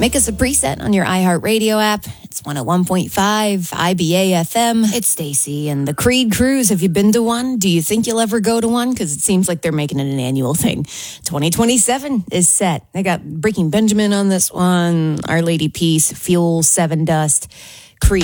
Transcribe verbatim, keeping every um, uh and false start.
Make us a preset on your iHeartRadio app. It's one oh one point five I B A F M. It's Stacy and the Creed Cruise. Have you been to one? Do you think you'll ever go to one? Because it seems like they're making it an annual thing. twenty twenty-seven is set. They got Breaking Benjamin on this one, Our Lady Peace, Fuel, Seven Dust.